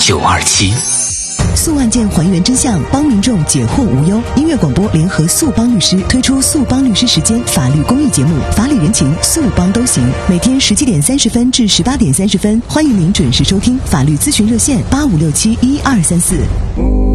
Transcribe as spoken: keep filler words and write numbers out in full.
九二七。 诉案件还原真相，帮民众解惑无忧。音乐广播联合速帮律师推出速帮律师时间法律公益节目，法理人情速帮都行。每天十七点三十分至十八点三十分，欢迎您准时收听。法律咨询热线八五六七一二三四。